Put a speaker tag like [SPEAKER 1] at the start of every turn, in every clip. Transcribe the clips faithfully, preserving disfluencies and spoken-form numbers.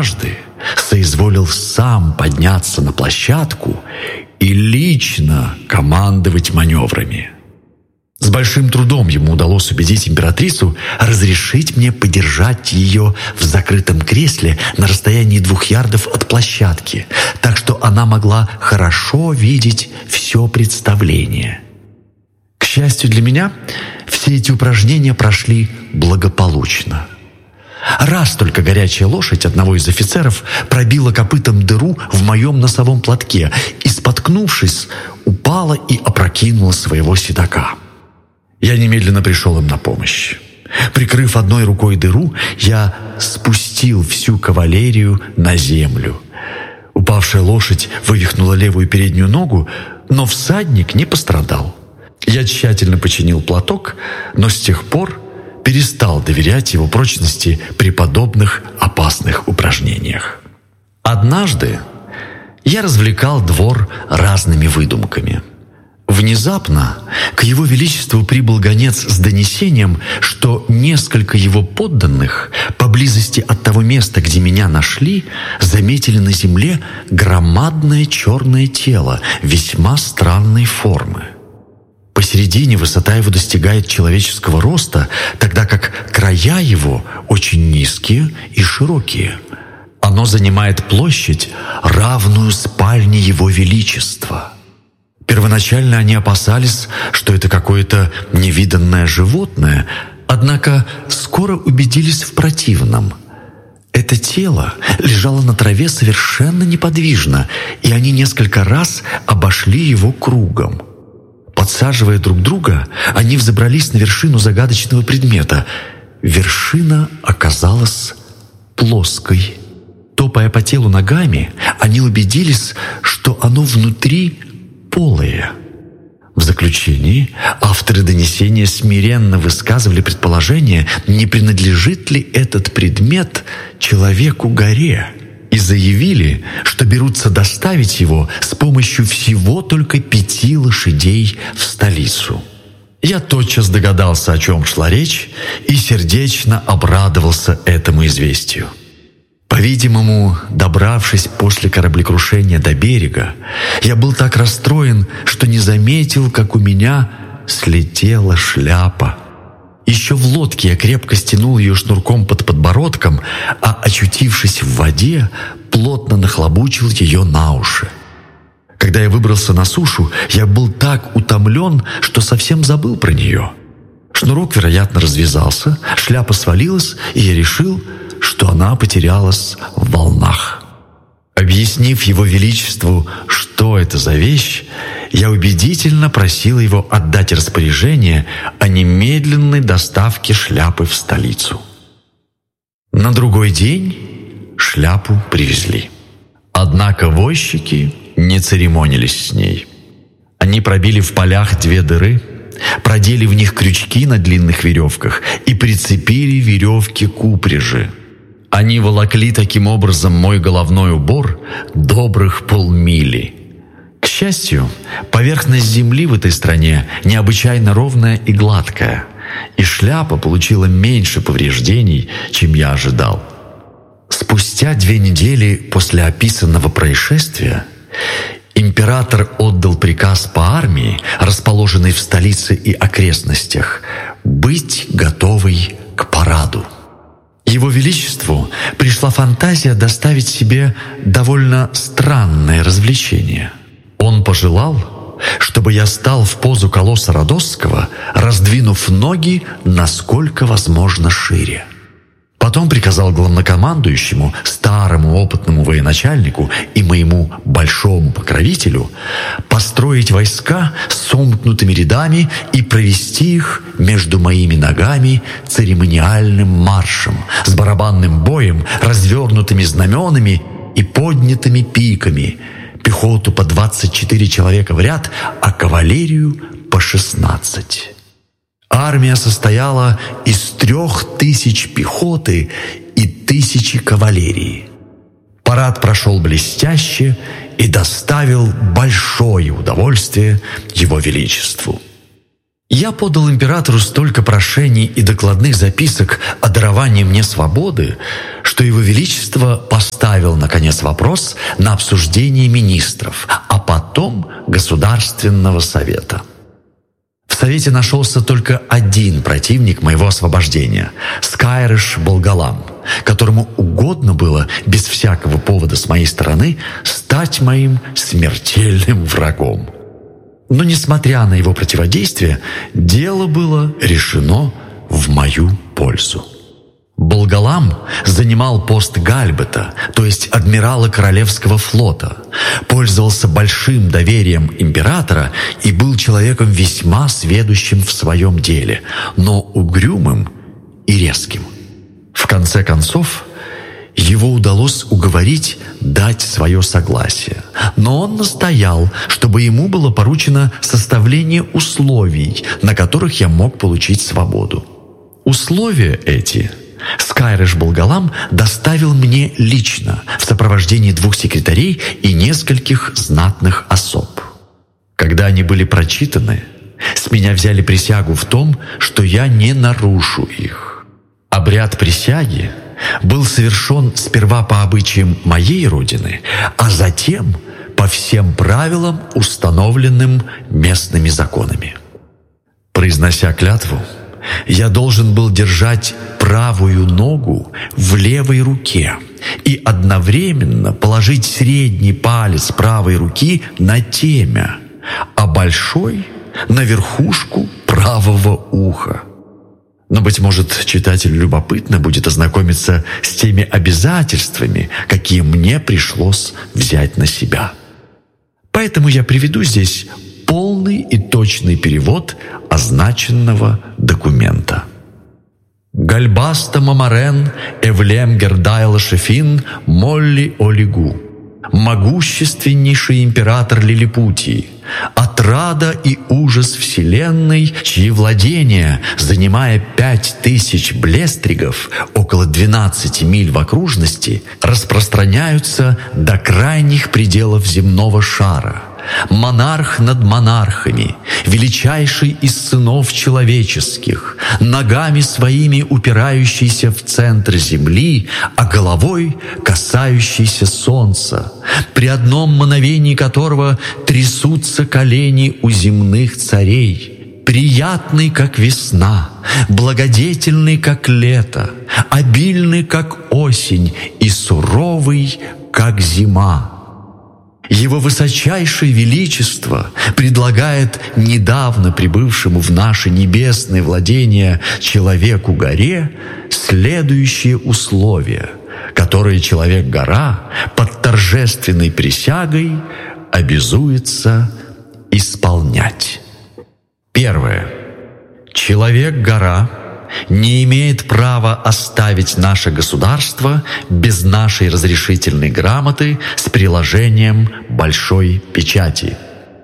[SPEAKER 1] однажды соизволил сам подняться на площадку и лично командовать маневрами. С большим трудом ему удалось убедить императрицу разрешить мне подержать ее в закрытом кресле на расстоянии двух ярдов от площадки, так что она могла хорошо видеть все представление. К счастью для меня, все эти упражнения прошли благополучно. Раз только горячая лошадь одного из офицеров пробила копытом дыру в моем носовом платке и, споткнувшись, упала и опрокинула своего седока. Я немедленно пришел им на помощь. Прикрыв одной рукой дыру, я спустил всю кавалерию на землю. Упавшая лошадь вывихнула левую переднюю ногу, но всадник не пострадал. Я тщательно починил платок, но с тех пор перестал доверять его прочности при подобных опасных упражнениях. Однажды я развлекал двор разными выдумками. Внезапно к его величеству прибыл гонец с донесением, что несколько его подданных поблизости от того места, где меня нашли, заметили на земле громадное черное тело весьма странной формы. Посередине высота его достигает человеческого роста, тогда как края его очень низкие и широкие. Оно занимает площадь, равную спальне его величества. Первоначально они опасались, что это какое-то невиданное животное, однако скоро убедились в противном. Это тело лежало на траве совершенно неподвижно, и они несколько раз обошли его кругом. Подсаживая друг друга, они взобрались на вершину загадочного предмета. Вершина оказалась плоской. Топая по телу ногами, они убедились, что оно внутри полое. В заключении авторы донесения смиренно высказывали предположение, не принадлежит ли этот предмет человеку-горе, и заявили, что берутся доставить его с помощью всего только пяти лошадей в столицу. Я тотчас догадался, о чем шла речь, и сердечно обрадовался этому известию. По-видимому, добравшись после кораблекрушения до берега, я был так расстроен, что не заметил, как у меня слетела шляпа. Еще в лодке я крепко стянул ее шнурком под подбородком, а, очутившись в воде, плотно нахлобучил ее на уши. Когда я выбрался на сушу, я был так утомлен, что совсем забыл про нее. Шнурок, вероятно, развязался, шляпа свалилась, и я решил, что она потерялась в волнах. Объяснив его величеству, что это за вещь, я убедительно просил его отдать распоряжение о немедленной доставке шляпы в столицу. На другой день шляпу привезли. Однако возчики не церемонились с ней. Они пробили в полях две дыры, продели в них крючки на длинных веревках и прицепили веревки к упряжи. Они волокли таким образом мой головной убор добрых полмили. К счастью, поверхность земли в этой стране необычайно ровная и гладкая, и шляпа получила меньше повреждений, чем я ожидал. Спустя две недели после описанного происшествия император отдал приказ по армии, расположенной в столице и окрестностях, быть готовой к параду. Его Величеству пришла фантазия доставить себе довольно странное развлечение. Он пожелал, чтобы я стал в позу колосса Родосского, раздвинув ноги насколько возможно шире. Потом приказал главнокомандующему, старому опытному военачальнику и моему большому покровителю построить войска с сомкнутыми рядами и провести их между моими ногами церемониальным маршем с барабанным боем, развернутыми знаменами и поднятыми пиками, пехоту по двадцать четыре человека в ряд, а кавалерию по шестнадцать. Армия состояла из трех тысяч пехоты и тысячи кавалерии. Парад прошел блестяще и доставил большое удовольствие Его Величеству. Я подал императору столько прошений и докладных записок о даровании мне свободы, что Его Величество поставил наконец, вопрос на обсуждение министров, а потом Государственного совета. В Совете нашелся только один противник моего освобождения – Скайрыш Болгалам, которому угодно было, без всякого повода с моей стороны, стать моим смертельным врагом. Но, несмотря на его противодействие, дело было решено в мою пользу. Болгалам занимал пост Гальбета, то есть адмирала Королевского флота, пользовался большим доверием императора и был человеком весьма сведущим в своем деле, но угрюмым и резким. В конце концов, его удалось уговорить дать свое согласие, но он настоял, чтобы ему было поручено составление условий, на которых я мог получить свободу. Условия эти Скайрыш Болгалам доставил мне лично в сопровождении двух секретарей и нескольких знатных особ. Когда они были прочитаны, с меня взяли присягу в том, что я не нарушу их. Обряд присяги был совершен сперва по обычаям моей родины, а затем по всем правилам, установленным местными законами. Произнося клятву, я должен был держать правую ногу в левой руке и одновременно положить средний палец правой руки на темя, а большой — на верхушку правого уха. Но, быть может, читателю любопытно будет ознакомиться с теми обязательствами, какие мне пришлось взять на себя. Поэтому я приведу здесь полный и точный перевод означенного документа. Гальбаста Мамарен Эвлем Гердайла Шефин Молли Олигу, могущественнейший император Лилипутии, отрада и ужас вселенной, чьи владения, занимая пять тысяч блестригов, около двенадцати миль в окружности, распространяются до крайних пределов земного шара. Монарх над монархами, величайший из сынов человеческих, ногами своими упирающийся в центр земли, а головой касающийся солнца, при одном мановении которого трясутся колени у земных царей, приятный, как весна, благодетельный, как лето, обильный, как осень, и суровый, как зима. Его высочайшее величество предлагает недавно прибывшему в наши небесные владения человеку-горе следующие условия, которые человек-гора под торжественной присягой обязуется исполнять. Первое. Человек-гора не имеет права оставить наше государство без нашей разрешительной грамоты с приложением большой печати.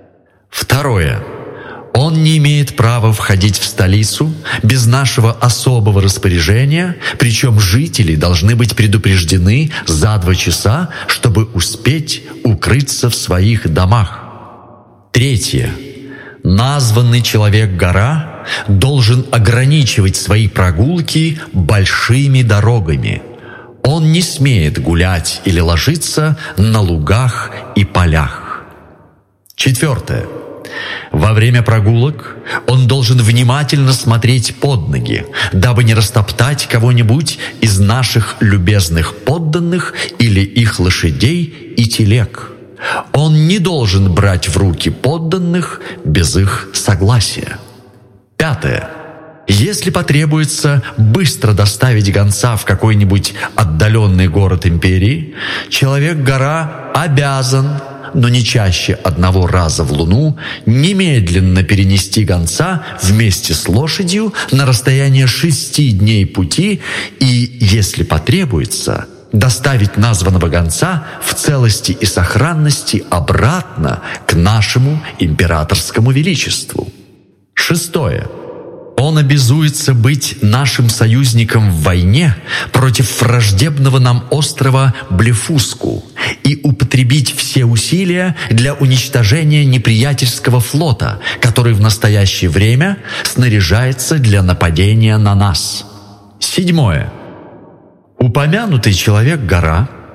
[SPEAKER 1] Второе. Он не имеет права входить в столицу без нашего особого распоряжения, причем жители должны быть предупреждены за два часа, чтобы успеть укрыться в своих домах. Третье. Названный человек-гора должен ограничивать свои прогулки большими дорогами. Он не смеет гулять или ложиться на лугах и полях. Четвертое. Во время прогулок он должен внимательно смотреть под ноги, дабы не растоптать кого-нибудь из наших любезных подданных или их лошадей и телег. Он не должен брать в руки подданных без их согласия. Пятое. Если потребуется быстро доставить гонца в какой-нибудь отдаленный город империи, человек-гора обязан, но не чаще одного раза в луну, немедленно перенести гонца вместе с лошадью на расстояние шести дней пути и, если потребуется, доставить названного гонца в целости и сохранности обратно к нашему императорскому величеству. Шестое. Он обязуется быть нашим союзником в войне против враждебного нам острова Блефуску и употребить все усилия для уничтожения неприятельского флота, который в настоящее время снаряжается для нападения на нас. Седьмое. Упомянутый человек-гора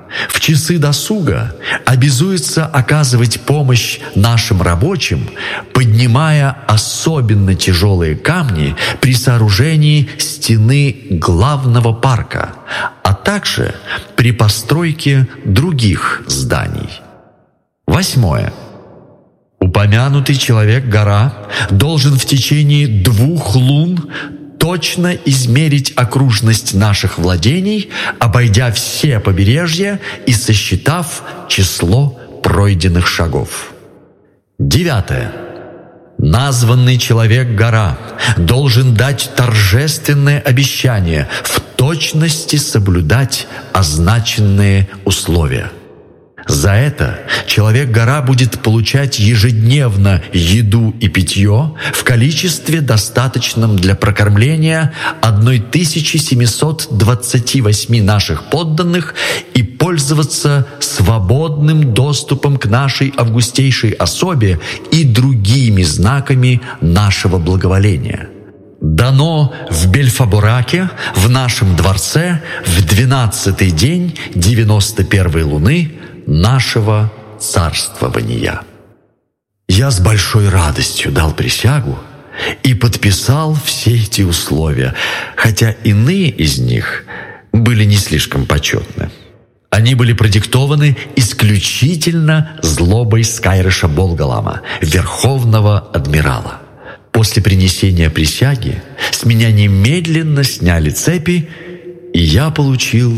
[SPEAKER 1] в часы досуга обязуется оказывать помощь нашим рабочим, поднимая особенно тяжелые камни при сооружении стены главного парка, а также при постройке других зданий. Восьмое. Упомянутый человек-гора должен в течение двух лун точно измерить окружность наших владений, обойдя все побережья и сосчитав число пройденных шагов. Девятое. Названный человек-гора должен дать торжественное обещание в точности соблюдать означенные условия. За это человек-гора будет получать ежедневно еду и питье в количестве, достаточном для прокормления тысячи семисот двадцати восьми наших подданных и пользоваться свободным доступом к нашей августейшей особе и другими знаками нашего благоволения. Дано в Бельфабораке, в нашем дворце, в двенадцатый день девяносто первой луны нашего царствования. Я с большой радостью дал присягу и подписал все эти условия, хотя иные из них были не слишком почетны. Они были продиктованы исключительно злобой Скайриша Болгалама, верховного адмирала. После принесения присяги с меня немедленно сняли цепи, и я получил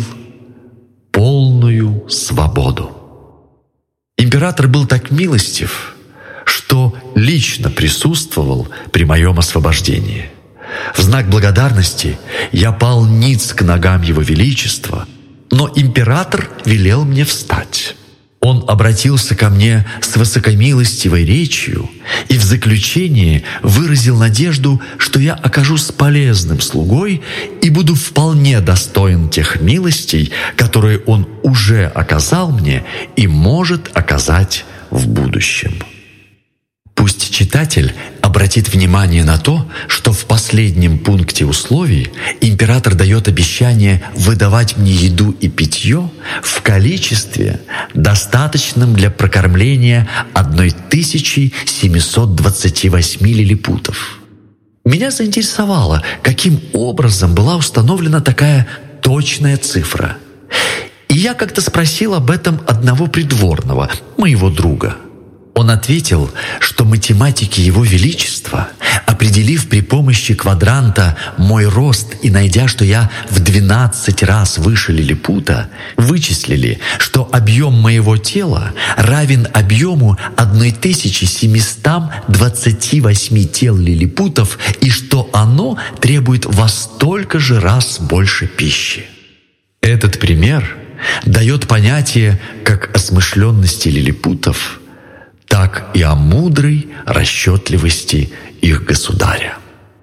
[SPEAKER 1] полную свободу. Император был так милостив, что лично присутствовал при моем освобождении. В знак благодарности я пал ниц к ногам Его Величества, но император велел мне встать. Он обратился ко мне с высокомилостивой речью и в заключение выразил надежду, что я окажусь полезным слугой и буду вполне достоин тех милостей, которые он уже оказал мне и может оказать в будущем. Пусть читатель обратит внимание на то, что в последнем пункте условий император дает обещание выдавать мне еду и питье в количестве, достаточном для прокормления тысячи семисот двадцати восьми лилипутов. Меня заинтересовало, каким образом была установлена такая точная цифра. И я как-то спросил об этом одного придворного, моего друга. Он ответил, что математики Его Величества, определив при помощи квадранта мой рост и найдя, что я в двенадцать раз выше лилипута, вычислили, что объем моего тела равен объему тысячи семисот двадцати восьми тел лилипутов и что оно требует во столько же раз больше пищи. Этот пример дает понятие как о смышленности лилипутов, так и о мудрой расчетливости их государя.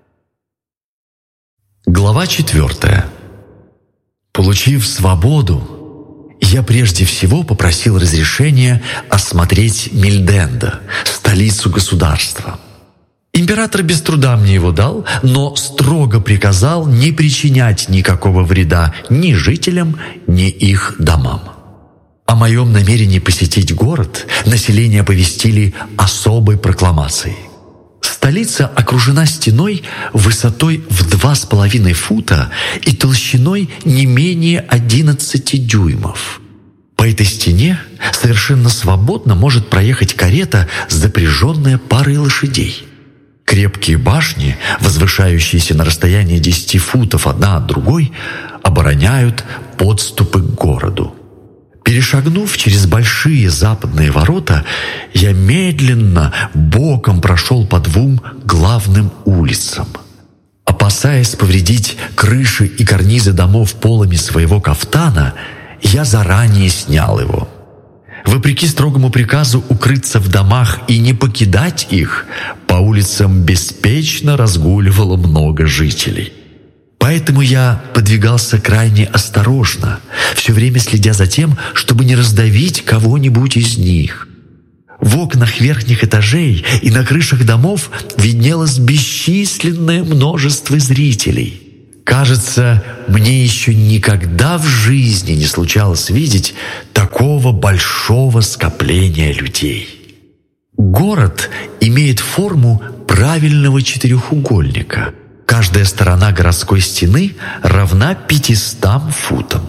[SPEAKER 1] Глава четвертая. Получив свободу, я прежде всего попросил разрешения осмотреть Мильденда, столицу государства. Император без труда мне его дал, но строго приказал не причинять никакого вреда ни жителям, ни их домам. О моем намерении посетить город население оповестили особой прокламацией. Столица окружена стеной высотой в два с половиной фута и толщиной не менее одиннадцати дюймов. По этой стене совершенно свободно может проехать карета, запряженная парой лошадей. Крепкие башни, возвышающиеся на расстоянии десяти футов одна от другой, обороняют подступы к городу. Перешагнув через большие западные ворота, я медленно боком прошел по двум главным улицам. Опасаясь повредить крыши и карнизы домов полами своего кафтана, я заранее снял его. Вопреки строгому приказу укрыться в домах и не покидать их, по улицам беспечно разгуливало много жителей. Поэтому я подвигался крайне осторожно, все время следя за тем, чтобы не раздавить кого-нибудь из них. В окнах верхних этажей и на крышах домов виднелось бесчисленное множество зрителей. Кажется, мне еще никогда в жизни не случалось видеть такого большого скопления людей. Город имеет форму правильного четырехугольника. Каждая сторона городской стены равна пятистам футам.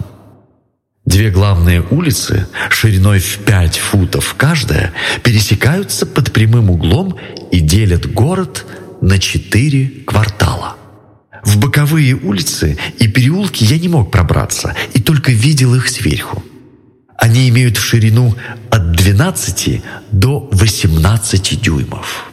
[SPEAKER 1] Две главные улицы, шириной в пять футов каждая, пересекаются под прямым углом и делят город на четыре квартала. В боковые улицы и переулки я не мог пробраться и только видел их сверху. Они имеют в ширину от двенадцати до восемнадцати дюймов.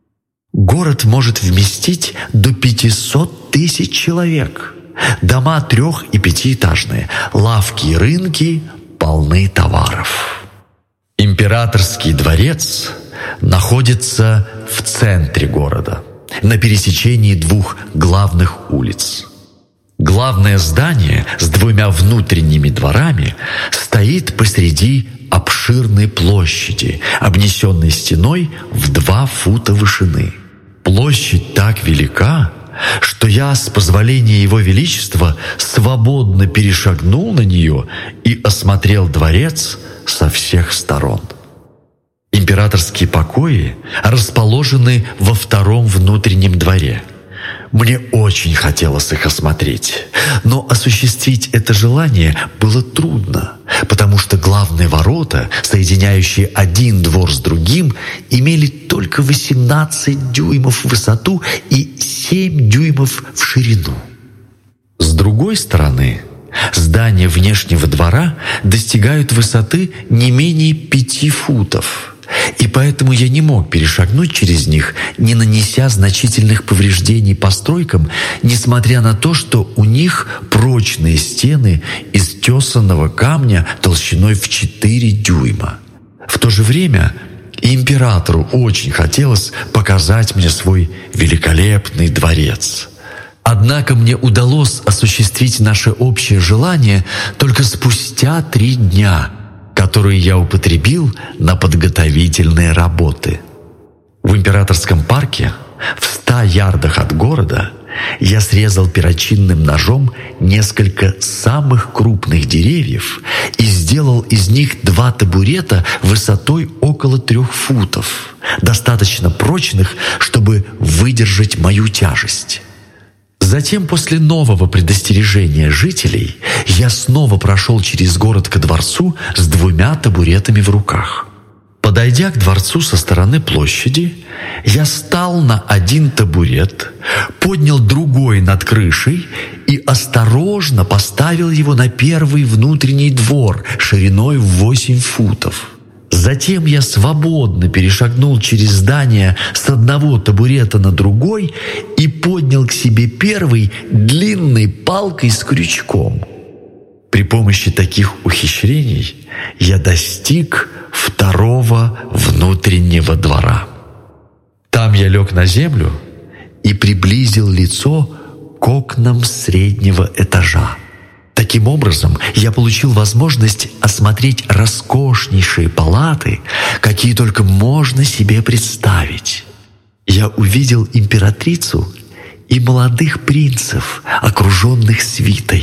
[SPEAKER 1] Город может вместить до пятисот тысяч человек. Дома трех- и пятиэтажные, лавки и рынки полны товаров. Императорский дворец находится в центре города, на пересечении двух главных улиц. Главное здание с двумя внутренними дворами стоит посреди обширной площади, обнесенной стеной в два фута вышины. Площадь так велика, что я, с позволения Его Величества, свободно перешагнул на нее и осмотрел дворец со всех сторон. Императорские покои расположены во втором внутреннем дворе. Мне очень хотелось их осмотреть, но осуществить это желание было трудно, потому что главные ворота, соединяющие один двор с другим, имели только восемнадцать дюймов в высоту и семь дюймов в ширину. С другой стороны, здания внешнего двора достигают высоты не менее пяти футов, и поэтому я не мог перешагнуть через них, не нанеся значительных повреждений постройкам, несмотря на то, что у них прочные стены из тесаного камня толщиной в четыре дюйма. В то же время императору очень хотелось показать мне свой великолепный дворец. Однако мне удалось осуществить наше общее желание только спустя три дня, которые я употребил на подготовительные работы. В императорском парке, в ста ярдах от города, я срезал перочинным ножом несколько самых крупных деревьев и сделал из них два табурета высотой около трех футов, достаточно прочных, чтобы выдержать мою тяжесть. Затем, после нового предостережения жителей, я снова прошел через город ко дворцу с двумя табуретами в руках. Подойдя к дворцу со стороны площади, я стал на один табурет, поднял другой над крышей и осторожно поставил его на первый внутренний двор шириной в восемь футов. Затем я свободно перешагнул через здание с одного табурета на другой и поднял к себе первый длинной палкой с крючком. При помощи таких ухищрений я достиг второго внутреннего двора. Там я лег на землю и приблизил лицо к окнам среднего этажа. Таким образом, я получил возможность осмотреть роскошнейшие палаты, какие только можно себе представить. Я увидел императрицу и молодых принцев, окруженных свитой.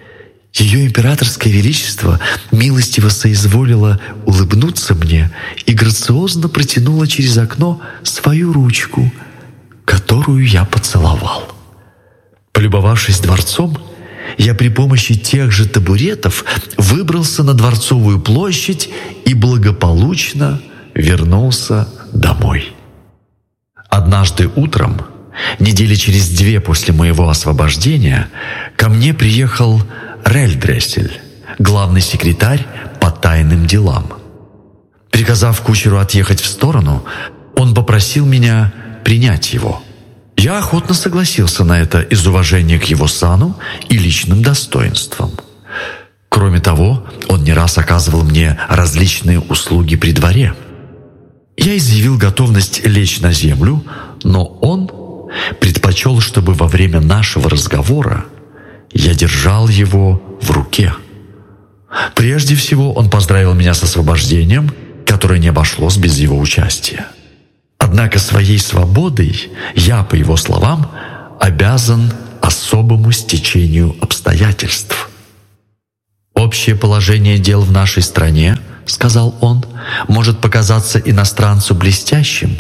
[SPEAKER 1] Ее императорское величество милостиво соизволило улыбнуться мне и грациозно протянула через окно свою ручку, которую я поцеловал. Полюбовавшись дворцом, я при помощи тех же табуретов выбрался на Дворцовую площадь и благополучно вернулся домой. Однажды утром, недели через две после моего освобождения, ко мне приехал Рельдрессель, главный секретарь по тайным делам. Приказав кучеру отъехать в сторону, он попросил меня принять его. Я охотно согласился на это из уважения к его сану и личным достоинствам. Кроме того, он не раз оказывал мне различные услуги при дворе. Я изъявил готовность лечь на землю, но он предпочел, чтобы во время нашего разговора я держал его в руке. Прежде всего, он поздравил меня с освобождением, которое не обошлось без его участия. Однако своей свободой я, по его словам, обязан особому стечению обстоятельств. «Общее положение дел в нашей стране, — сказал он, — может показаться иностранцу блестящим,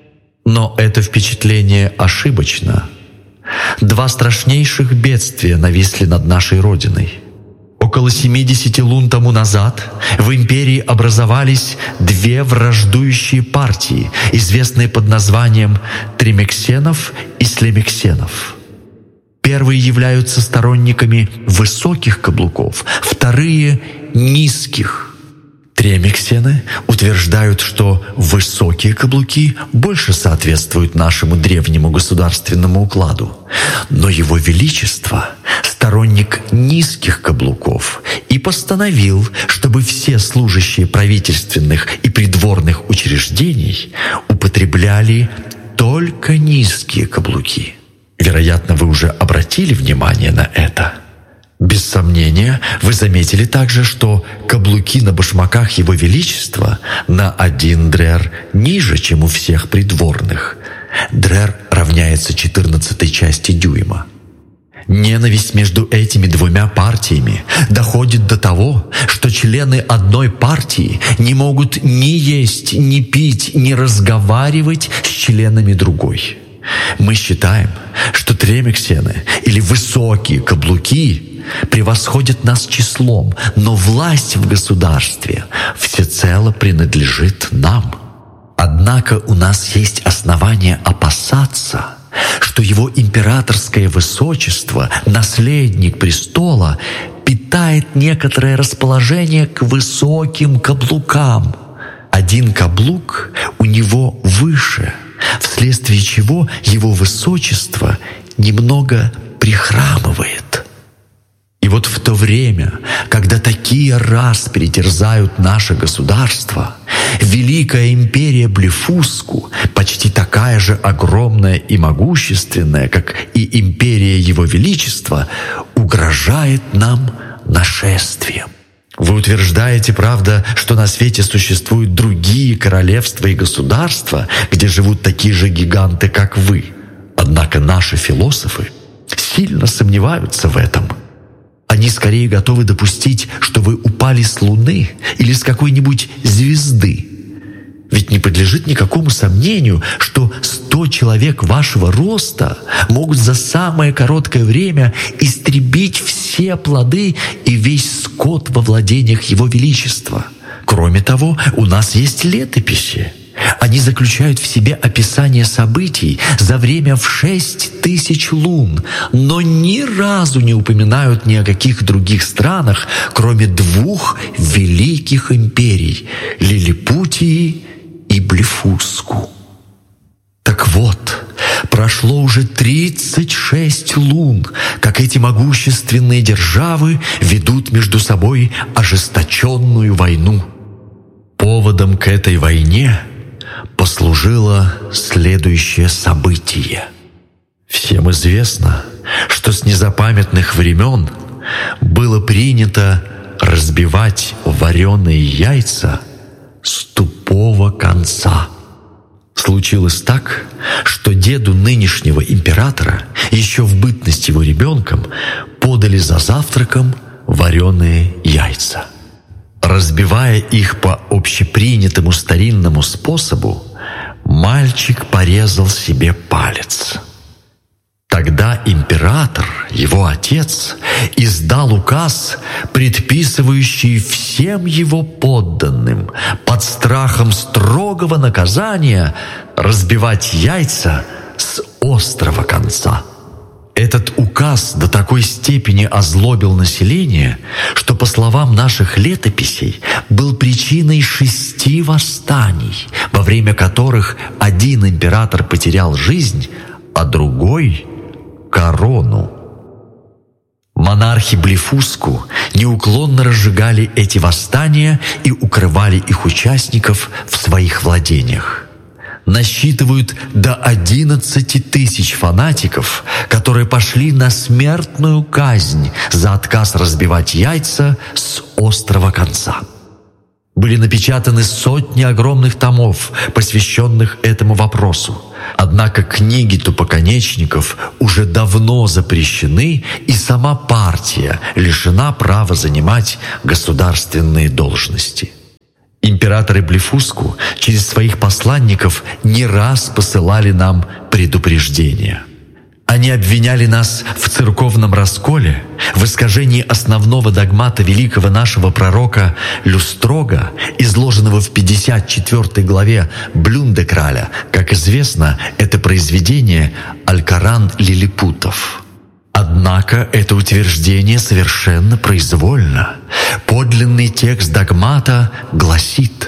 [SPEAKER 1] но это впечатление ошибочно. Два страшнейших бедствия нависли над нашей Родиной. Около семидесяти лун тому назад в империи образовались две враждующие партии, известные под названием Тремексенов и Слемексенов. Первые являются сторонниками высоких каблуков, вторые — низких. Тремексены утверждают, что высокие каблуки больше соответствуют нашему древнему государственному укладу, но Его Величество — сторонник низких каблуков и постановил, чтобы все служащие правительственных и придворных учреждений употребляли только низкие каблуки. Вероятно, вы уже обратили внимание на это. Без сомнения, вы заметили также, что каблуки на башмаках Его Величества на один дрер ниже, чем у всех придворных. Дрер равняется четырнадцатой части дюйма. Ненависть между этими двумя партиями доходит до того, что члены одной партии не могут ни есть, ни пить, ни разговаривать с членами другой. Мы считаем, что тремексены или высокие каблуки превосходят нас числом, но власть в государстве всецело принадлежит нам. Однако у нас есть основания опасаться, что Его императорское высочество, наследник престола, питает некоторое расположение к высоким каблукам. Один каблук у него выше, вследствие чего Его высочество немного прихрамывает. И вот в то время, когда такие распри терзают наше государство, Великая империя Блефуску, почти такая же огромная и могущественная, как и империя Его Величества, угрожает нам нашествием. Вы утверждаете, правда, что на свете существуют другие королевства и государства, где живут такие же гиганты, как вы. Однако наши философы сильно сомневаются в этом. Они скорее готовы допустить, что вы упали с Луны или с какой-нибудь звезды. Ведь не подлежит никакому сомнению, что сто человек вашего роста могут за самое короткое время истребить все плоды и весь скот во владениях Его Величества. Кроме того, у нас есть летописи. Они заключают в себе описание событий за время в шесть тысяч лун, но ни разу не упоминают ни о каких других странах, кроме двух великих империй — Лилипутии и Блефуску. Так вот, прошло уже тридцать шесть лун, как эти могущественные державы ведут между собой ожесточенную войну. Поводом к этой войне послужило следующее событие. Всем известно, что с незапамятных времен было принято разбивать вареные яйца с тупого конца. Случилось так, что деду нынешнего императора еще в бытность его ребенком подали за завтраком вареные яйца. Разбивая их по общепринятому старинному способу, мальчик порезал себе палец. Тогда император, его отец, издал указ, предписывающий всем его подданным под страхом строгого наказания разбивать яйца с острого конца. Этот указ до такой степени озлобил население, что, по словам наших летописей, был причиной шести восстаний, во время которых один император потерял жизнь, а другой — корону. Монархи Блефуску неуклонно разжигали эти восстания и укрывали их участников в своих владениях. Насчитывают до одиннадцати тысяч фанатиков, которые пошли на смертную казнь за отказ разбивать яйца с острого конца. Были напечатаны сотни огромных томов, посвященных этому вопросу. Однако книги тупоконечников уже давно запрещены, и сама партия лишена права занимать государственные должности. Императоры Блефуску через своих посланников не раз посылали нам предупреждения. Они обвиняли нас в церковном расколе, в искажении основного догмата великого нашего пророка Люстрога, изложенного в пятьдесят четвёртой главе Блюндекраля. Как известно, это произведение «Алькоран лилипутов». Однако это утверждение совершенно произвольно. Подлинный текст догмата гласит: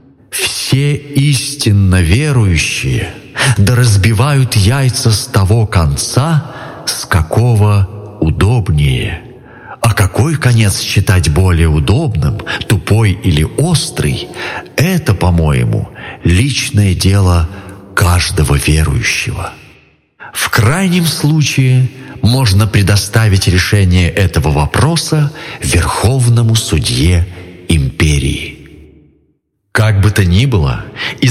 [SPEAKER 1] «Все истинно верующие да разбивают яйца с того конца, с какого удобнее». А какой конец считать более удобным, тупой или острый, это, по-моему, личное дело каждого верующего. В крайнем случае можно предоставить решение этого вопроса верховному судье империи. Как бы то ни было,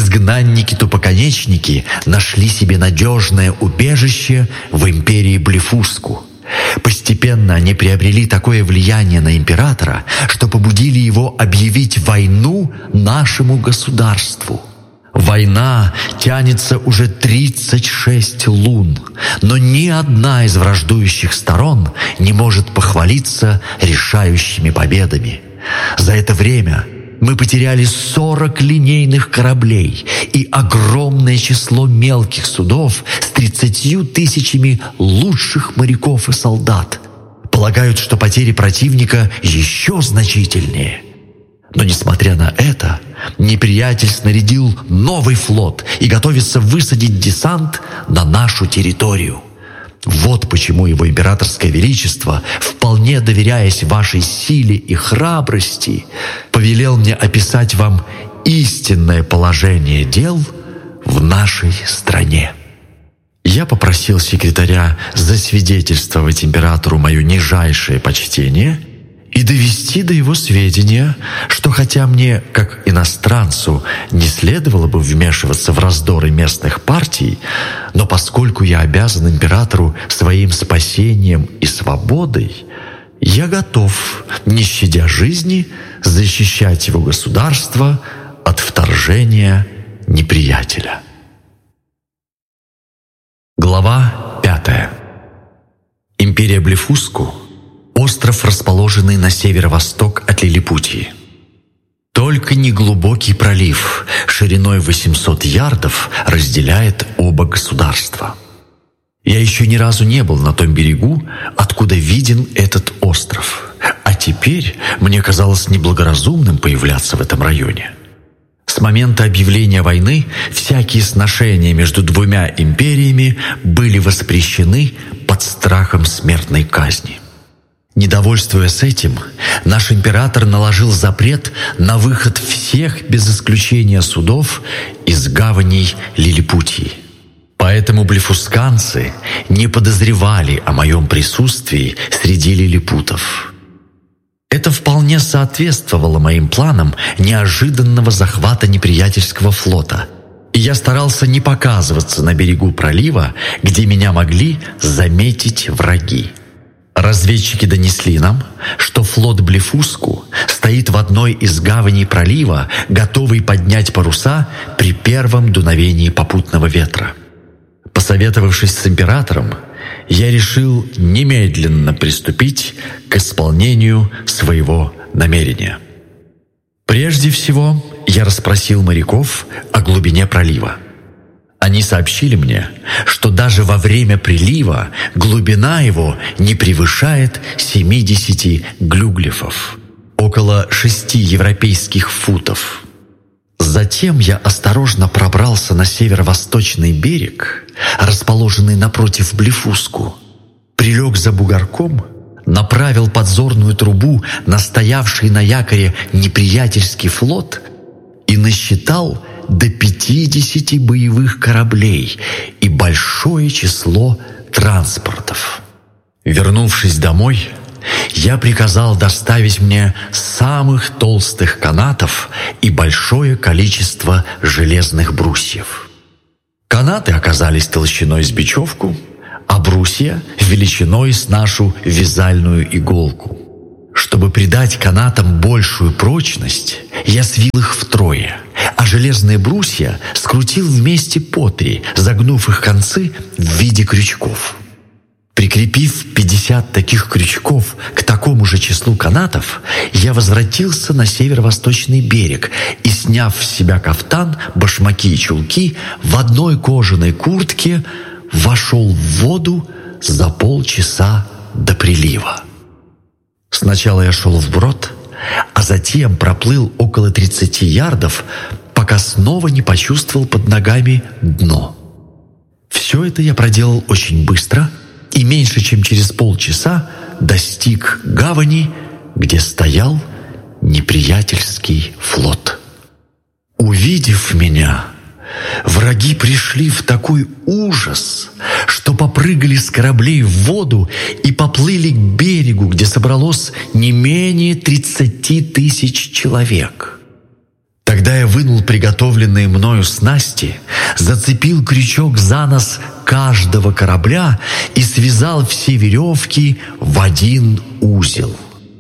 [SPEAKER 1] изгнанники-тупоконечники нашли себе надежное убежище в империи Блефуску. Постепенно они приобрели такое влияние на императора, что побудили его объявить войну нашему государству. Война тянется уже тридцать шесть лун, но ни одна из враждующих сторон не может похвалиться решающими победами. За это время мы потеряли сорок линейных кораблей и огромное число мелких судов с тридцатью тысячами лучших моряков и солдат. Полагают, что потери противника еще значительнее. Но, несмотря на это, неприятель снарядил новый флот и готовится высадить десант на нашу территорию. Вот почему его императорское величество, вполне доверяясь вашей силе и храбрости, повелел мне описать вам истинное положение дел в нашей стране. Я попросил секретаря засвидетельствовать императору мое нижайшее почтение и довести до его сведения, что хотя мне, как иностранцу, не следовало бы вмешиваться в раздоры местных партий, но поскольку я обязан императору своим спасением и свободой, я готов, не щадя жизни, защищать его государство от вторжения неприятеля. Глава пятая. Империя Блефуску — остров, расположенный на северо-восток от Лилипутии. Только неглубокий пролив шириной восемьсот ярдов разделяет оба государства. Я еще ни разу не был на том берегу, откуда виден этот остров, а теперь мне казалось неблагоразумным появляться в этом районе. С момента объявления войны всякие сношения между двумя империями были воспрещены под страхом смертной казни. Недовольствуясь этим, наш император наложил запрет на выход всех без исключения судов из гаваней Лилипутии. Поэтому блефусканцы не подозревали о моем присутствии среди лилипутов. Это вполне соответствовало моим планам неожиданного захвата неприятельского флота, и я старался не показываться на берегу пролива, где меня могли заметить враги. Разведчики донесли нам, что флот Блефуску стоит в одной из гаваней пролива, готовый поднять паруса при первом дуновении попутного ветра. Посоветовавшись с императором, я решил немедленно приступить к исполнению своего намерения. Прежде всего, я расспросил моряков о глубине пролива. Они сообщили мне, что даже во время прилива глубина его не превышает семидесяти глюглифов, около шести европейских футов. Затем я осторожно пробрался на северо-восточный берег, расположенный напротив Блефуску, прилег за бугорком, направил подзорную трубу на стоявший на якоре неприятельский флот и насчитал до пятидесяти боевых кораблей и большое число транспортов. Вернувшись домой, я приказал доставить мне самых толстых канатов и большое количество железных брусьев. Канаты оказались толщиной с бечевку, а брусья — величиной с нашу вязальную иголку. Чтобы придать канатам большую прочность, я свил их втрое, а железные брусья скрутил вместе по три, загнув их концы в виде крючков. Прикрепив пятьдесят таких крючков к такому же числу канатов, я возвратился на северо-восточный берег и, сняв с себя кафтан, башмаки и чулки, в одной кожаной куртке вошел в воду за полчаса до прилива. Сначала я шел вброд, а затем проплыл около тридцати ярдов, пока снова не почувствовал под ногами дно. Все это я проделал очень быстро и меньше чем через полчаса достиг гавани, где стоял неприятельский флот. Увидев меня, враги пришли в такой ужас, что попрыгали с кораблей в воду и поплыли к берегу, где собралось не менее тридцати тысяч человек. Тогда я вынул приготовленные мною снасти, зацепил крючок за нос каждого корабля и связал все веревки в один узел.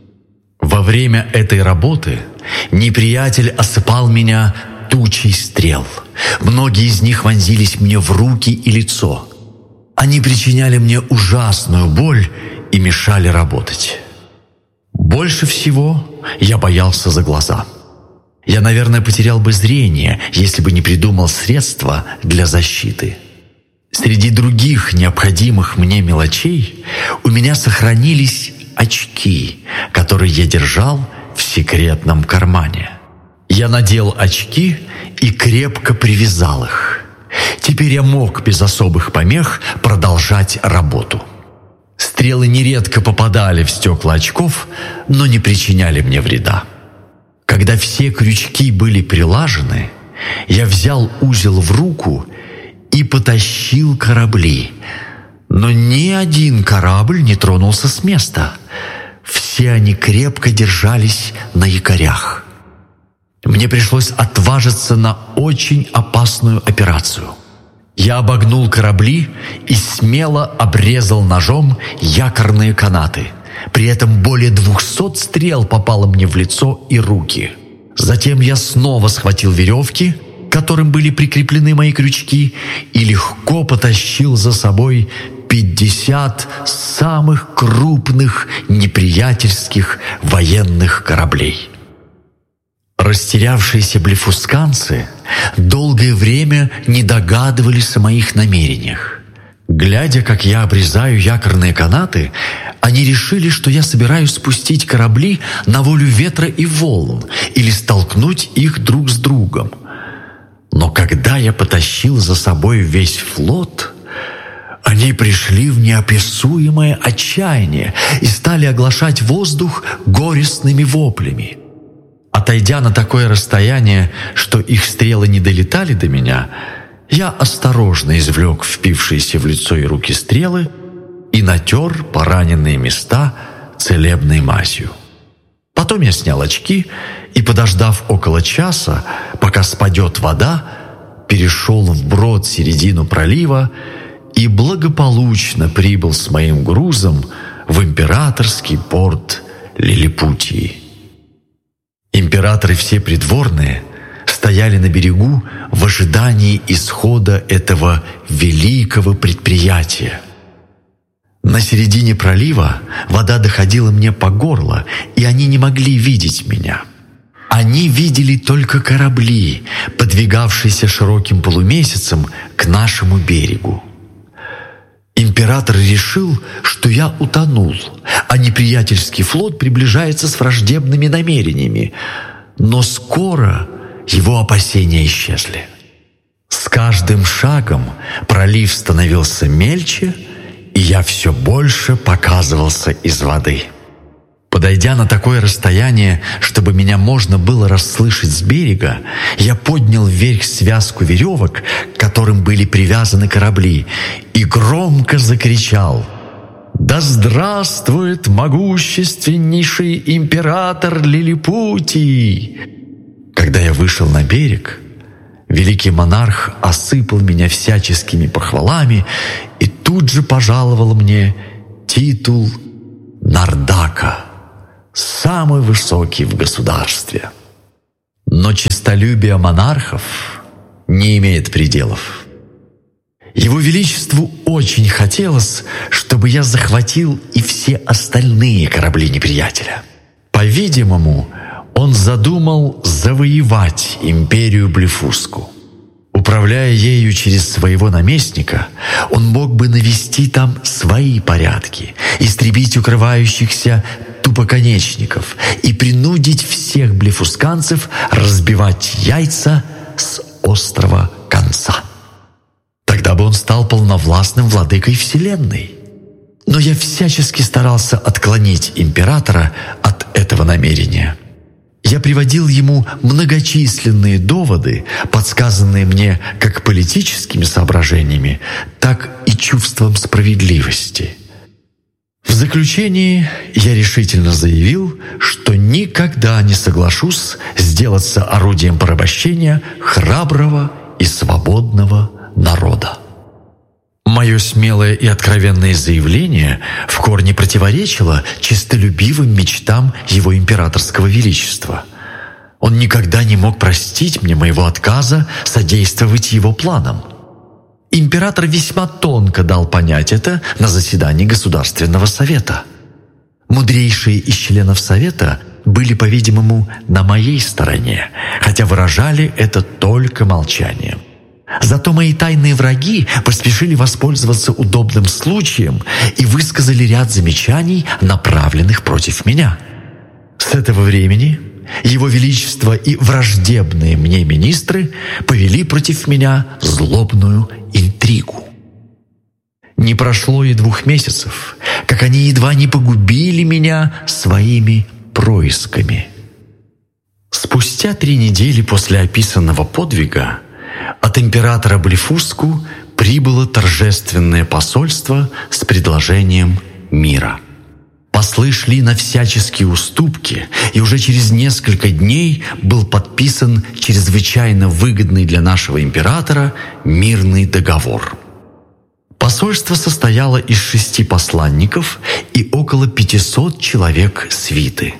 [SPEAKER 1] Во время этой работы неприятель осыпал меня тучей стрел. Многие из них вонзились мне в руки и лицо. Они причиняли мне ужасную боль и мешали работать. Больше всего я боялся за глаза. Я, наверное, потерял бы зрение, если бы не придумал средства для защиты. Среди других необходимых мне мелочей у меня сохранились очки, которые я держал в секретном кармане. Я надел очки и крепко привязал их. Теперь я мог без особых помех продолжать работу. Стрелы нередко попадали в стекла очков, но не причиняли мне вреда. Когда все крючки были прилажены, я взял узел в руку и потащил корабли. Но ни один корабль не тронулся с места. Все они крепко держались на якорях. Мне пришлось отважиться на очень опасную операцию. Я обогнул корабли и смело обрезал ножом якорные канаты. При этом более двухсот стрел попало мне в лицо и руки. Затем я снова схватил веревки, к которым были прикреплены мои крючки, и легко потащил за собой пятьдесят самых крупных неприятельских военных кораблей. Растерявшиеся блефусканцы долгое время не догадывались о моих намерениях. Глядя, как я обрезаю якорные канаты, они решили, что я собираюсь спустить корабли на волю ветра и волн или столкнуть их друг с другом. Но когда я потащил за собой весь флот, они пришли в неописуемое отчаяние и стали оглашать воздух горестными воплями. Отойдя на такое расстояние, что их стрелы не долетали до меня, я осторожно извлек впившиеся в лицо и руки стрелы и натер пораненные места целебной мазью. Потом я снял очки и, подождав около часа, пока спадет вода, перешел вброд середину пролива и благополучно прибыл с моим грузом в императорский порт Лилипутии. Императоры все придворные стояли на берегу в ожидании исхода этого великого предприятия. На середине пролива вода доходила мне по горло, и они не могли видеть меня. Они видели только корабли, подвигавшиеся широким полумесяцем к нашему берегу. Император решил, что я утонул, а неприятельский флот приближается с враждебными намерениями. Но скоро его опасения исчезли. С каждым шагом пролив становился мельче, и я все больше показывался из воды. Подойдя на такое расстояние, чтобы меня можно было расслышать с берега, я поднял вверх связку веревок, к которым были привязаны корабли, и громко закричал: Да здравствует могущественнейший император Лилипутий! Когда я вышел на берег, великий монарх осыпал меня всяческими похвалами и тут же пожаловал мне титул Нардака, самый высокий в государстве. Но честолюбие монархов не имеет пределов. Его Величеству очень хотелось, чтобы я захватил и все остальные корабли неприятеля. По-видимому, он задумал завоевать империю Блефуску. Управляя ею через своего наместника, он мог бы навести там свои порядки, истребить укрывающихся тупоконечников и принудить всех блефусканцев разбивать яйца с острого конца. Тогда бы он стал полновластным владыкой Вселенной. Но я всячески старался отклонить императора от этого намерения. Я приводил ему многочисленные доводы, подсказанные мне как политическими соображениями, так и чувством справедливости. В заключении я решительно заявил, что никогда не соглашусь сделаться орудием порабощения храброго и свободного народа. Мое смелое и откровенное заявление в корне противоречило честолюбивым мечтам его императорского величества. Он никогда не мог простить мне моего отказа содействовать его планам. Император весьма тонко дал понять это на заседании Государственного совета. Мудрейшие из членов совета были, по-видимому, на моей стороне, хотя выражали это только молчанием. Зато мои тайные враги поспешили воспользоваться удобным случаем и высказали ряд замечаний, направленных против меня. С этого времени Его Величество и враждебные мне министры повели против меня злобную интригу. Не прошло и двух месяцев, как они едва не погубили меня своими происками. Спустя три недели после описанного подвига от императора Блефуску прибыло торжественное посольство с предложением мира. Послы шли на всяческие уступки, и уже через несколько дней был подписан чрезвычайно выгодный для нашего императора мирный договор. Посольство состояло из шести посланников и около пятисот человек свиты.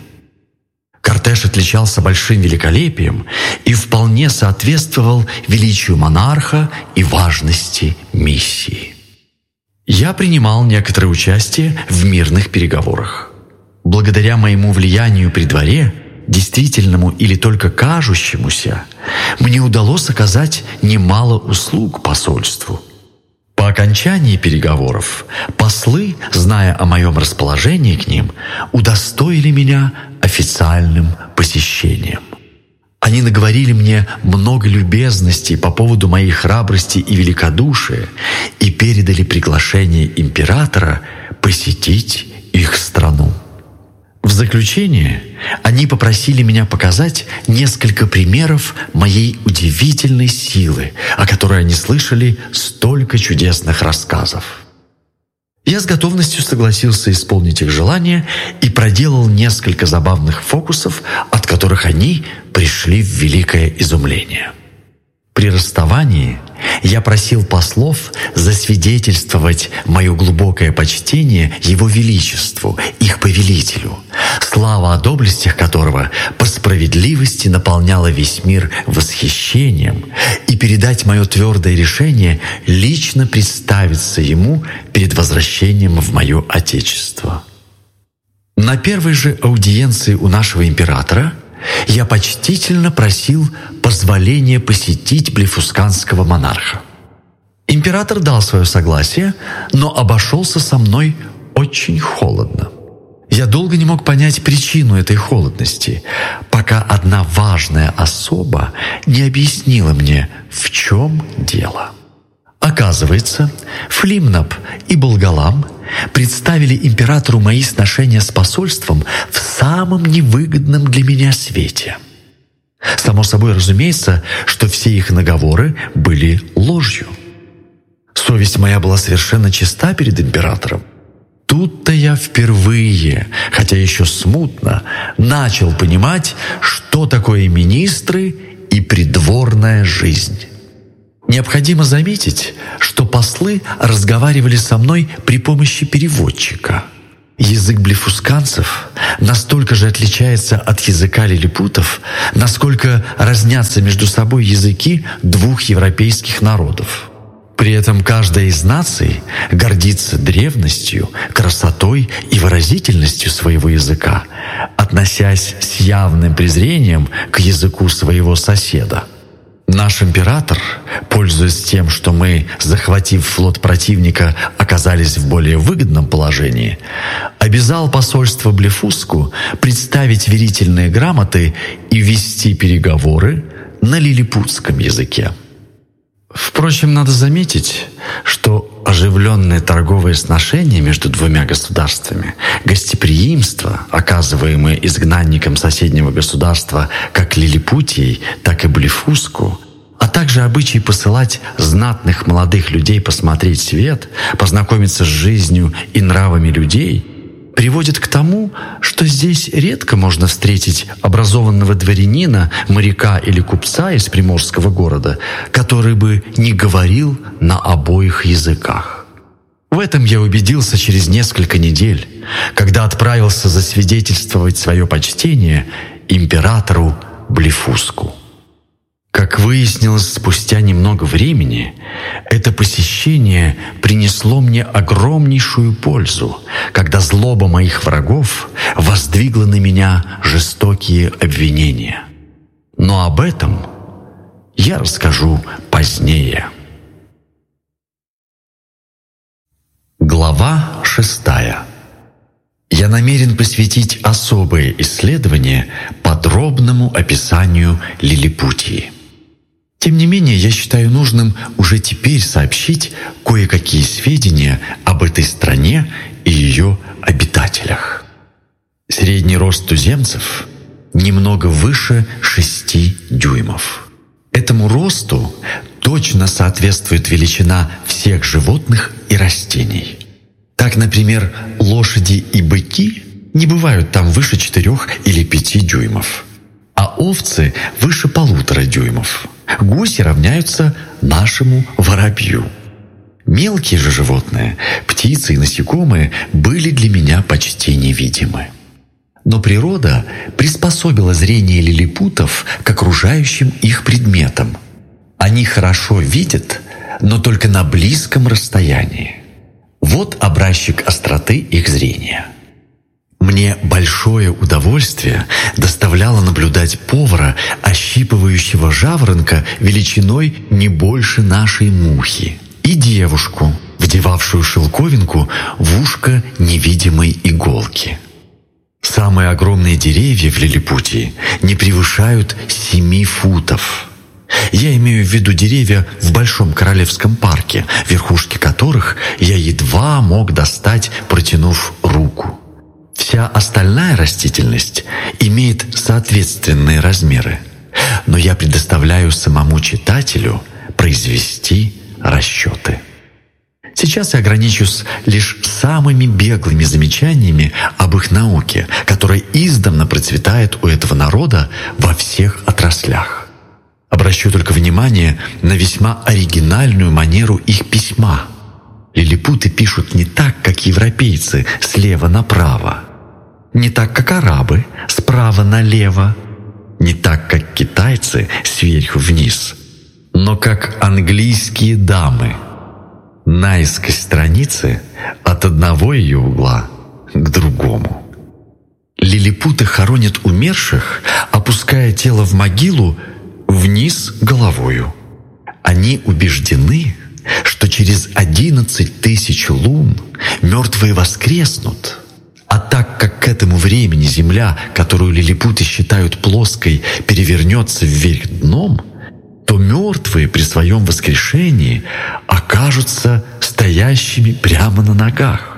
[SPEAKER 1] Кортеж отличался большим великолепием и вполне соответствовал величию монарха и важности миссии. Я принимал некоторое участие в мирных переговорах. Благодаря моему влиянию при дворе, действительному или только кажущемуся, мне удалось оказать немало услуг посольству. По окончании переговоров послы, зная о моем расположении к ним, удостоили меня официальным посещением. Они наговорили мне много любезностей по поводу моей храбрости и великодушия и передали приглашение императора посетить их страну. В заключение они попросили меня показать несколько примеров моей удивительной силы, о которой они слышали столько чудесных рассказов. Я с готовностью согласился исполнить их желание и проделал несколько забавных фокусов, от которых они пришли в великое изумление. При расставании я просил послов засвидетельствовать мое глубокое почтение Его Величеству, их повелителю, слава о доблестях которого по справедливости наполняла весь мир восхищением, и передать мое твердое решение лично представиться ему перед возвращением в мое Отечество. На первой же аудиенции у нашего императора я почтительно просил позволения посетить блефусканского монарха. Император дал свое согласие, но обошелся со мной очень холодно. Я долго не мог понять причину этой холодности, пока одна важная особа не объяснила мне, в чем дело. Оказывается, Флимнап и Болгалам представили императору мои сношения с посольством в самом невыгодном для меня свете. Само собой разумеется, что все их наговоры были ложью. Совесть моя была совершенно чиста перед императором. Тут-то я впервые, хотя еще смутно, начал понимать, что такое министры и придворная жизнь. Необходимо заметить, что послы разговаривали со мной при помощи переводчика. Язык блефусканцев настолько же отличается от языка лилипутов, насколько разнятся между собой языки двух европейских народов. При этом каждая из наций гордится древностью, красотой и выразительностью своего языка, относясь с явным презрением к языку своего соседа. Наш император, пользуясь тем, что мы, захватив флот противника, оказались в более выгодном положении, обязал посольство Блефуску представить верительные грамоты и вести переговоры на лилипутском языке. Впрочем, надо заметить, что оживленные торговые сношения между двумя государствами, гостеприимство, оказываемое изгнанникам соседнего государства как Лилипутией, так и Блефуску, а также обычай посылать знатных молодых людей посмотреть свет, познакомиться с жизнью и нравами людей, приводит к тому, что здесь редко можно встретить образованного дворянина, моряка или купца из приморского города, который бы не говорил на обоих языках. В этом я убедился через несколько недель, когда отправился засвидетельствовать свое почтение императору Блефуску. Как выяснилось спустя немного времени, это посещение принесло мне огромнейшую пользу, когда злоба моих врагов воздвигла на меня жестокие обвинения. Но об этом я расскажу позднее. Глава шестая. Я намерен посвятить особое исследование подробному описанию Лилипутии. Тем не менее, я считаю нужным уже теперь сообщить кое-какие сведения об этой стране и ее обитателях. Средний рост туземцев немного выше шести дюймов. Этому росту точно соответствует величина всех животных и растений. Так, например, лошади и быки не бывают там выше четырех или пяти дюймов, а овцы выше полутора дюймов. Гуси равняются нашему воробью. Мелкие же животные, птицы и насекомые, были для меня почти невидимы. Но природа приспособила зрение лилипутов к окружающим их предметам. Они хорошо видят, но только на близком расстоянии. Вот образчик остроты их зрения. Мне большое удовольствие доставляло наблюдать повара, ощипывающего жаворонка величиной не больше нашей мухи, и девушку, вдевавшую шелковинку в ушко невидимой иголки. Самые огромные деревья в Лилипутии не превышают семи футов. Я имею в виду деревья в Большом Королевском парке, верхушки которых я едва мог достать, протянув руку. Вся остальная растительность имеет соответственные размеры, но я предоставляю самому читателю произвести расчеты. Сейчас я ограничусь лишь самыми беглыми замечаниями об их науке, которая издавна процветает у этого народа во всех отраслях. Обращу только внимание на весьма оригинальную манеру их письма. Лилипуты пишут не так, как европейцы, слева направо, не так, как арабы, справа налево, не так, как китайцы, сверху вниз, но как английские дамы, наискось страницы от одного ее угла к другому. Лилипуты хоронят умерших, опуская тело в могилу вниз головою. Они убеждены, что через одиннадцать тысяч лун мертвые воскреснут. А так как к этому времени земля, которую лилипуты считают плоской, перевернется вверх дном, то мертвые при своем воскрешении окажутся стоящими прямо на ногах.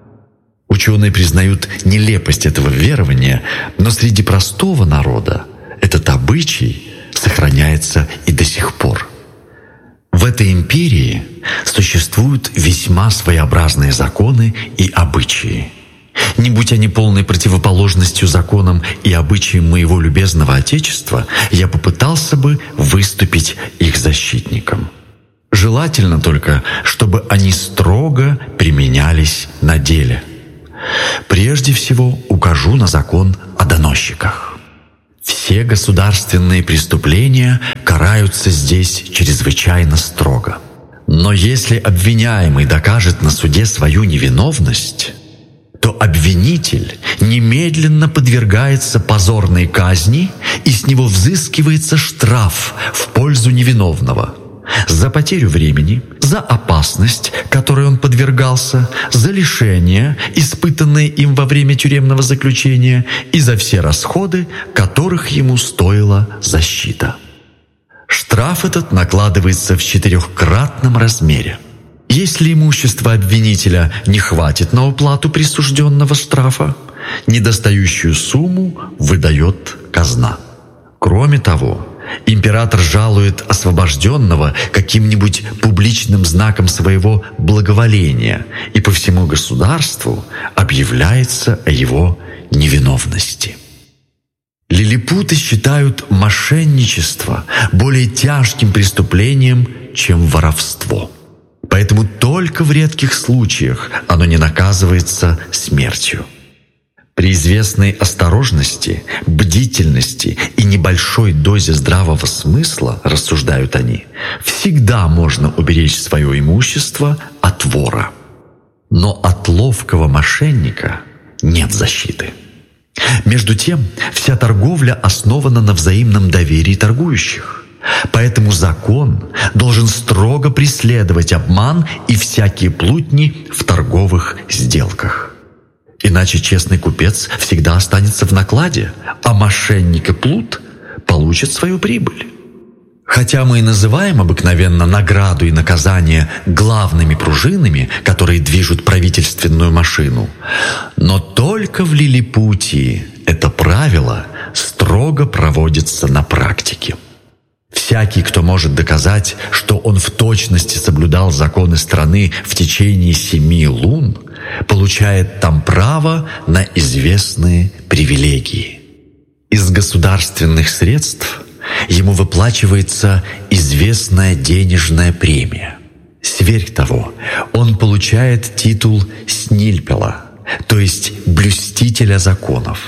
[SPEAKER 1] Ученые признают нелепость этого верования, но среди простого народа этот обычай сохраняется и до сих пор. В этой империи существуют весьма своеобразные законы и обычаи. Не будь они полной противоположностью законам и обычаям моего любезного Отечества, я попытался бы выступить их защитником. Желательно только, чтобы они строго применялись на деле. Прежде всего укажу на закон о доносчиках. Все государственные преступления караются здесь чрезвычайно строго. Но если обвиняемый докажет на суде свою невиновность, то обвинитель немедленно подвергается позорной казни, и с него взыскивается штраф в пользу невиновного за потерю времени, за опасность, которой он подвергался, за лишения, испытанные им во время тюремного заключения, и за все расходы, которых ему стоила защита. Штраф этот накладывается в четырехкратном размере. Если имущество обвинителя не хватит на уплату присужденного штрафа, недостающую сумму выдает казна. Кроме того, император жалует освобожденного каким-нибудь публичным знаком своего благоволения, и по всему государству объявляется о его невиновности. Лилипуты считают мошенничество более тяжким преступлением, чем воровство. Поэтому только в редких случаях оно не наказывается смертью. При известной осторожности, бдительности и небольшой дозе здравого смысла, рассуждают они, всегда можно уберечь свое имущество от вора. Но от ловкого мошенника нет защиты. Между тем, вся торговля основана на взаимном доверии торгующих. Поэтому закон должен строго преследовать обман и всякие плутни в торговых сделках. Иначе честный купец всегда останется в накладе, а мошенник и плут получат свою прибыль. Хотя мы и называем обыкновенно награду и наказание главными пружинами, которые движут правительственную машину, но только в Лилипутии это правило строго проводится на практике. Всякий, кто может доказать, что он в точности соблюдал законы страны в течение семи лун, получает там право на известные привилегии. Из государственных средств ему выплачивается известная денежная премия. Сверх того, он получает титул снильпела, то есть блюстителя законов.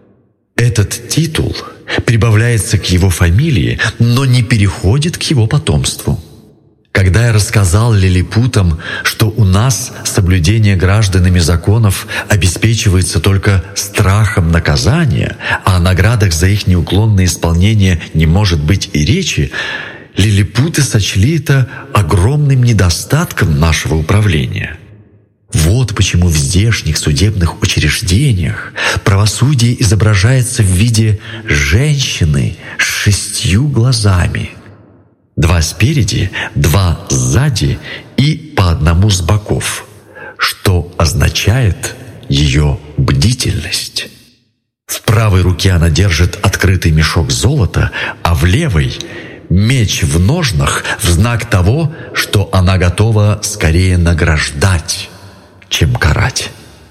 [SPEAKER 1] Этот титул прибавляется к его фамилии, но не переходит к его потомству. Когда я рассказал лилипутам, что у нас соблюдение гражданами законов обеспечивается только страхом наказания, а о наградах за их неуклонное исполнение не может быть и речи, лилипуты сочли это огромным недостатком нашего управления. Вот почему в здешних судебных учреждениях правосудие изображается в виде женщины с шестью глазами. Два спереди, два сзади и по одному с боков, что означает ее бдительность. В правой руке она держит открытый мешок золота, а в левой — меч в ножнах в знак того, что она готова скорее награждать, чем карать.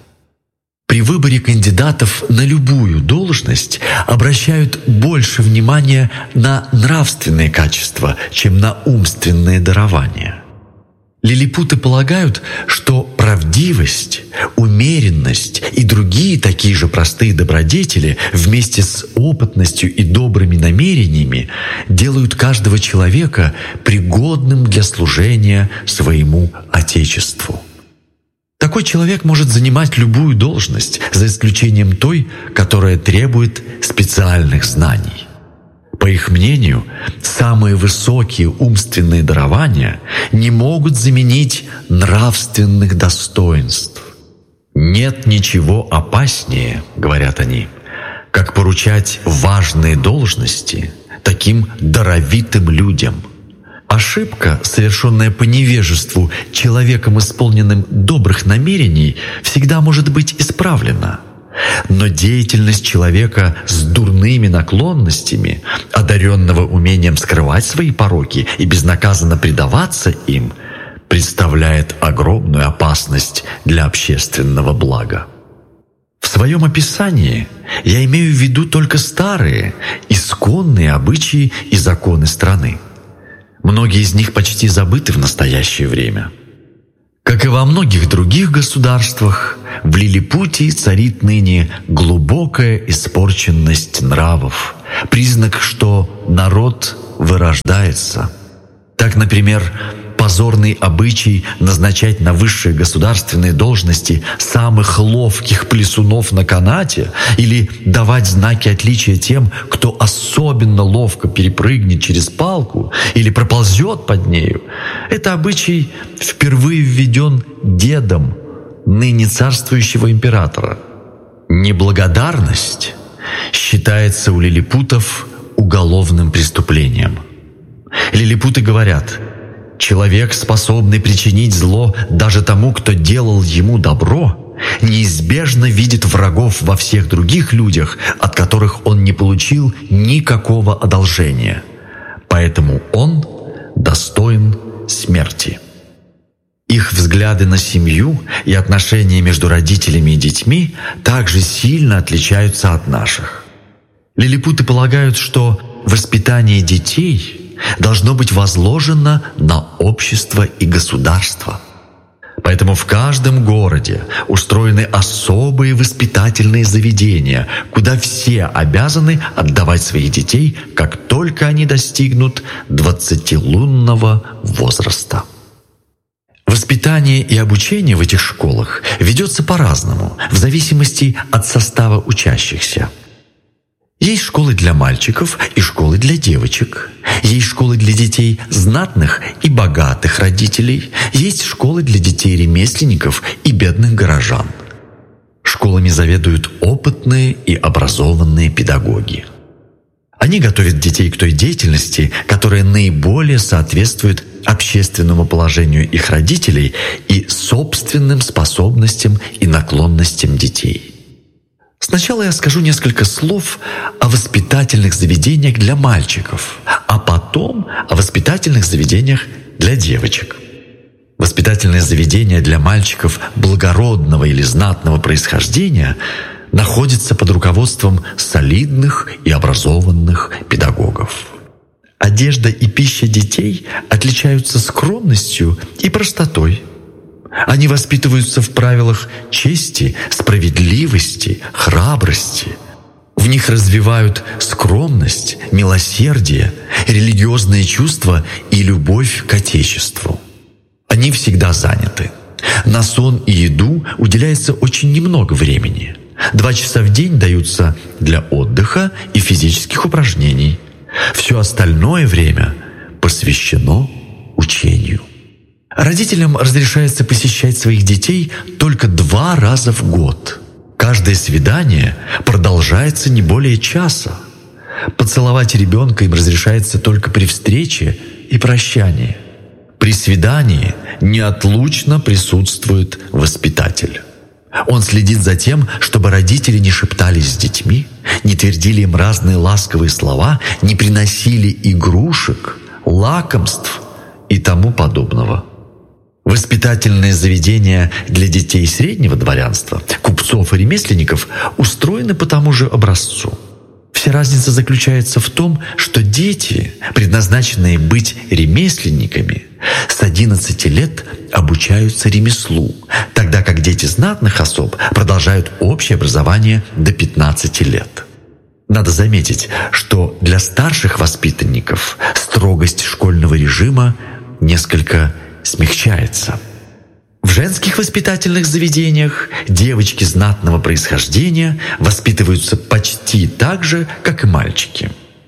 [SPEAKER 1] При выборе кандидатов на любую должность обращают больше внимания на нравственные качества, чем на умственные дарования. Лилипуты полагают, что правдивость, умеренность и другие такие же простые добродетели вместе с опытностью и добрыми намерениями делают каждого человека пригодным для служения своему Отечеству. Такой человек может занимать любую должность, за исключением той, которая требует специальных знаний. По их мнению, самые высокие умственные дарования не могут заменить нравственных достоинств. «Нет ничего опаснее, — говорят они, — как поручать важные должности таким даровитым людям». Ошибка, совершенная по невежеству человеком, исполненным добрых намерений, всегда может быть исправлена. Но деятельность человека с дурными наклонностями, одаренного умением скрывать свои пороки и безнаказанно предаваться им, представляет огромную опасность для общественного блага. В своем описании я имею в виду только старые, исконные обычаи и законы страны. Многие из них почти забыты в настоящее время. Как и во многих других государствах, в Лилипутии царит ныне глубокая испорченность нравов, признак, что народ вырождается. Так, например, позорный обычай назначать на высшие государственные должности самых ловких плясунов на канате или давать знаки отличия тем, кто особенно ловко перепрыгнет через палку или проползет под нею. Это обычай впервые введен дедом ныне царствующего императора. Неблагодарность считается у лилипутов уголовным преступлением. Лилипуты говорят: человек, способный причинить зло даже тому, кто делал ему добро, неизбежно видит врагов во всех других людях, от которых он не получил никакого одолжения. Поэтому он достоин смерти. Их взгляды на семью и отношения между родителями и детьми также сильно отличаются от наших. Лилипуты полагают, что воспитание детей должно быть возложено на общество и государство. Поэтому в каждом городе устроены особые воспитательные заведения, куда все обязаны отдавать своих детей, как только они достигнут двадцатилунного возраста. Воспитание и обучение в этих школах ведется по-разному, в зависимости от состава учащихся. Есть школы для мальчиков и школы для девочек. Есть школы для детей знатных и богатых родителей. Есть школы для детей ремесленников и бедных горожан. Школами заведуют опытные и образованные педагоги. Они готовят детей к той деятельности, которая наиболее соответствует общественному положению их родителей и собственным способностям и наклонностям детей. Сначала я скажу несколько слов о воспитательных заведениях для мальчиков, а потом о воспитательных заведениях для девочек. Воспитательные заведения для мальчиков благородного или знатного происхождения находятся под руководством солидных и образованных педагогов. Одежда и пища детей отличаются скромностью и простотой. Они воспитываются в правилах чести, справедливости, храбрости. В них развивают скромность, милосердие, религиозные чувства и любовь к Отечеству. Они всегда заняты. На сон и еду уделяется очень немного времени. Два часа в день даются для отдыха и физических упражнений. Все остальное время посвящено учению. Родителям разрешается посещать своих детей только два раза в год. Каждое свидание продолжается не более часа. Поцеловать ребенка им разрешается только при встрече и прощании. При свидании неотлучно присутствует воспитатель. Он следит за тем, чтобы родители не шептались с детьми, не твердили им разные ласковые слова, не приносили игрушек, лакомств и тому подобного. Воспитательные заведения для детей среднего дворянства, купцов и ремесленников устроены по тому же образцу. Вся разница заключается в том, что дети, предназначенные быть ремесленниками, с одиннадцати лет обучаются ремеслу, тогда как дети знатных особ продолжают общее образование до пятнадцати лет. Надо заметить, что для старших воспитанников строгость школьного режима несколько смягчается. В женских воспитательных заведениях девочки знатного происхождения воспитываются почти так же, как и мальчики.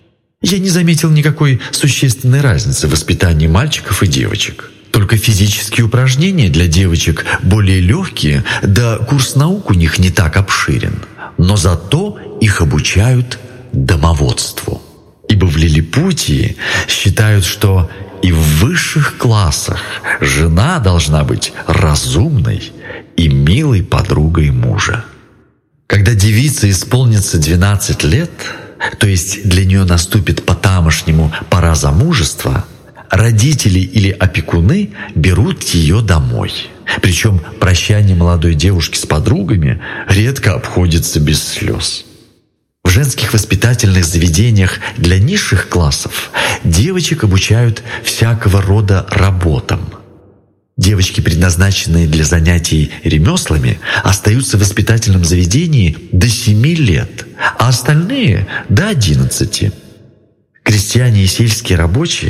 [SPEAKER 1] Я не заметил никакой существенной разницы в воспитании мальчиков и девочек. Только физические упражнения для девочек более легкие, да курс наук у них не так обширен. Но зато их обучают домоводству. Ибо в Лилипутии считают, что и в высших классах жена должна быть разумной и милой подругой мужа. Когда девице исполнится двенадцать лет, то есть для нее наступит по-тамошнему пора замужества, родители или опекуны берут ее домой. Причем прощание молодой девушки с подругами редко обходится без слез. В женских воспитательных заведениях для низших классов девочек обучают всякого рода работам. Девочки, предназначенные для занятий ремеслами, остаются в воспитательном заведении до семи лет, а остальные — до одиннадцати. Крестьяне и сельские рабочие